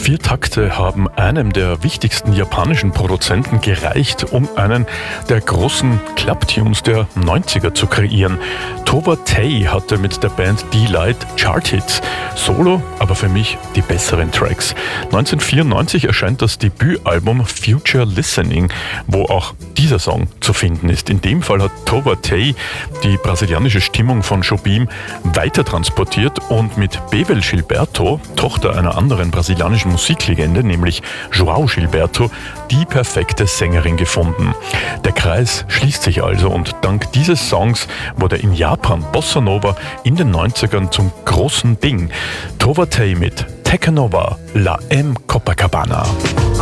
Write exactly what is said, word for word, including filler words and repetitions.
Vier Takte haben einem der wichtigsten japanischen Produzenten gereicht, um einen der großen Clubtunes der neunziger zu kreieren. Towa Tei hatte mit der Band D-Light Charthits, Solo, aber für mich die besseren Tracks. neunzehnhundertvierundneunzig erscheint das Debütalbum Future Listening, wo auch dieser Song zu finden ist. In dem Fall hat Towa Tei die brasilianische Stimmung von Jobim weiter transportiert und mit Bebel Gilberto, Tochter einer anderen brasilianischen Musiklegende, nämlich João Gilberto, die perfekte Sängerin gefunden. Der Kreis schließt sich also und dank dieses Songs wurde in Japan Bossa Nova in den neunzigern zum großen Ding. Towa Tei mit Tekken Nova, La M Copacabana.